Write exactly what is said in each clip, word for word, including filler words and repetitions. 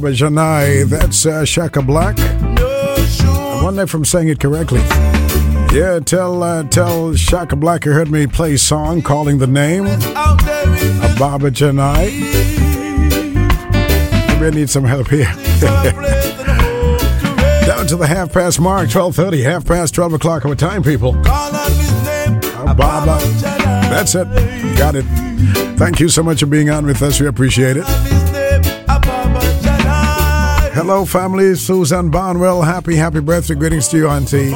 Janai, that's uh, Shaka Black. I wonder if I'm saying it correctly. Yeah, tell uh, tell Shaka Black you heard me play a song calling the name of Baba Janai. Maybe I need some help here. Down to the half past mark, twelve thirty, half past twelve o'clock our time, people. Uh, Baba, that's it. Got it. Thank you so much for being on with us. We appreciate it. Hello, family. Susan Barnwell. Happy, happy birthday. Greetings to you, Auntie.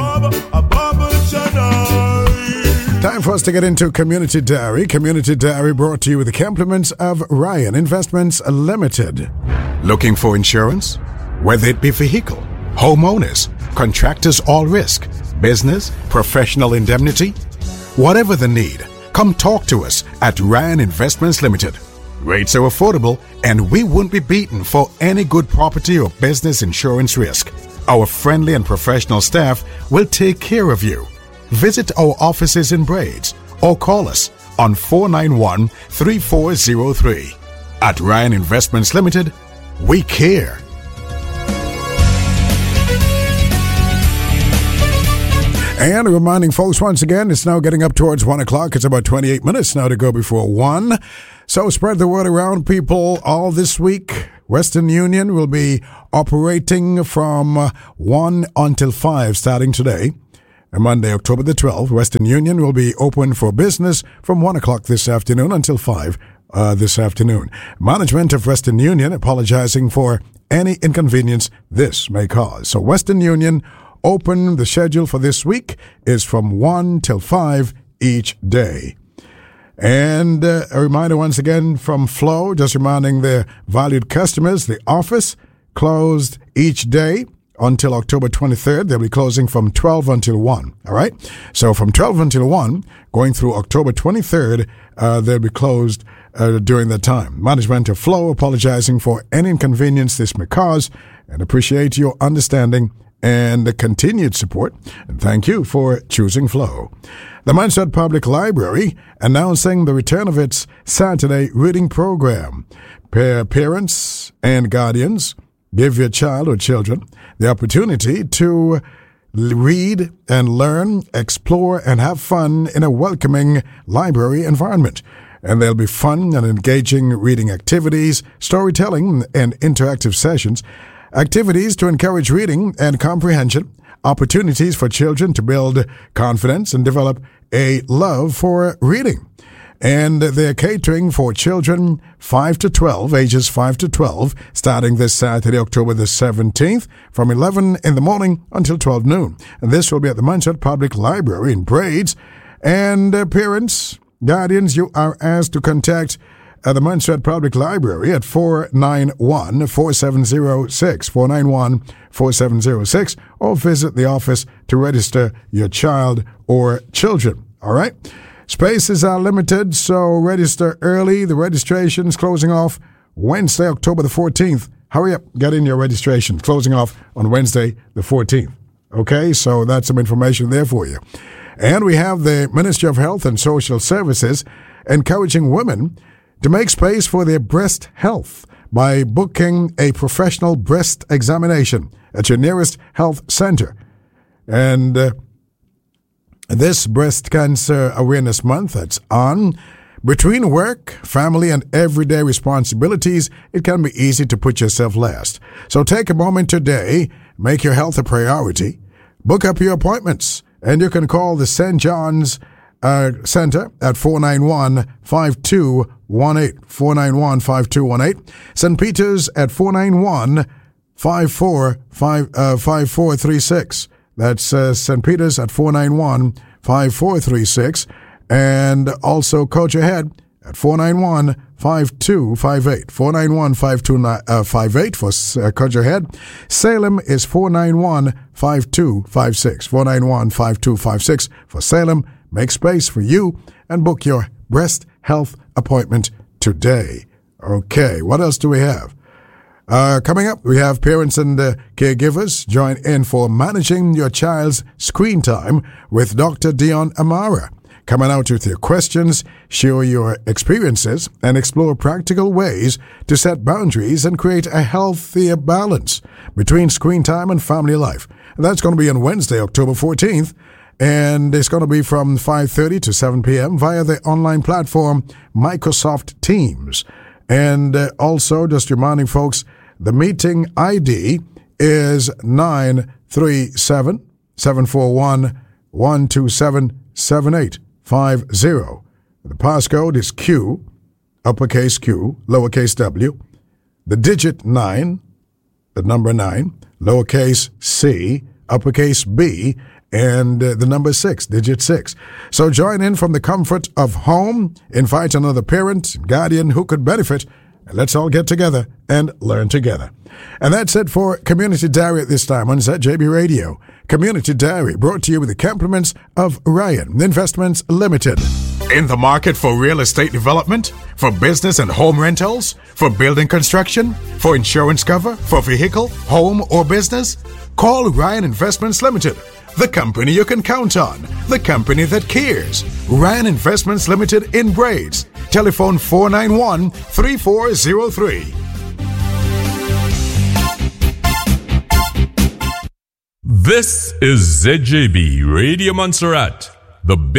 Time for us to get into Community Diary. Community Diary brought to you with the compliments of Ryan Investments Limited. Looking for insurance? Whether it be vehicle, homeowners, contractors, all risk, business, professional indemnity, whatever the need, come talk to us at Ryan Investments Limited. Rates are affordable, and we won't be beaten for any good property or business insurance risk. Our friendly and professional staff will take care of you. Visit our offices in Braids or call us on four nine one, three four zero three. At Ryan Investments Limited, we care. And reminding folks once again, it's now getting up towards one o'clock. It's about twenty-eight minutes now to go before one. So spread the word around, people. All this week, Western Union will be operating from one until five starting today. And Monday, October the twelfth, Western Union will be open for business from one o'clock this afternoon until five uh, this afternoon. Management of Western Union apologizing for any inconvenience this may cause. So Western Union open, the schedule for this week is from one till five each day. And uh, a reminder once again from Flow, just reminding their valued customers, the office closed each day until October twenty-third. They'll be closing from twelve until one. All right. So from twelve until one, going through October twenty-third, uh, they'll be closed uh, during that time. Management of Flow apologizing for any inconvenience this may cause and appreciate your understanding and the continued support. And thank you for choosing Flow. The Mindset Public Library announcing the return of its Saturday reading program. Pa- parents and guardians, give your child or children the opportunity to read and learn, explore, and have fun in a welcoming library environment. And there'll be fun and engaging reading activities, storytelling, and interactive sessions. Activities to encourage reading and comprehension, opportunities for children to build confidence and develop a love for reading. And they're catering for children five to twelve, ages five to twelve, starting this Saturday, October the seventeenth, from eleven in the morning until twelve noon. And this will be at the Mindset Public Library in Braids. And uh, parents, guardians, you are asked to contact at the Mindset Public Library at four nine one, four seven zero six, four nine one, four seven zero six, or visit the office to register your child or children. All right? Spaces are limited, so register early. The registration is closing off Wednesday, October the fourteenth. Hurry up, get in your registration. Closing off on Wednesday the fourteenth. Okay, so that's some information there for you. And we have the Ministry of Health and Social Services encouraging women to make space for their breast health by booking a professional breast examination at your nearest health center. And uh, this Breast Cancer Awareness Month that's on, between work, family, and everyday responsibilities, it can be easy to put yourself last. So take a moment today, make your health a priority, book up your appointments, and you can call the Saint John's uh, Center at four nine one, five two one eight, four nine one, five two one eight, Saint Peter's at four nine one, five four three six. That's uh, Saint Peter's at four nine one, five four three six, and also Coach Ahead at four nine one, five two five eight, four nine one, five two five eight for uh, Coach Ahead. Salem is four nine one, five two five six, four nine one, five two five six for Salem. Make space for you and book your breast health appointment today. Okay, what else do we have? Uh, coming up, we have parents and uh, caregivers join in for managing your child's screen time with Doctor Dion Amara. coming out with your questions, share your experiences, and explore practical ways to set boundaries and create a healthier balance between screen time and family life. That's going to be on Wednesday, October fourteenth, and it's going to be from five thirty to seven p.m. via the online platform Microsoft Teams. And uh, also, just reminding folks, the meeting I D is nine three seven, seven four one, one two seven seven eight five zero. The passcode is Q, uppercase Q, lowercase w, the digit nine, the number nine, lowercase c, uppercase b, and uh, the number six, digit six. So join in from the comfort of home, invite another parent, guardian who could benefit, and let's all get together and learn together. And that's it for Community Diary at this time on Z J B Radio. Community Diary brought to you with the compliments of Ryan Investments Limited. In the market for real estate development, for business and home rentals, for building construction, for insurance cover, for vehicle, home, or business? Call Ryan Investments Limited, the company you can count on, the company that cares. Ryan Investments Limited in Braids. Telephone four nine one, three four zero three. This is Z J B Radio Montserrat, the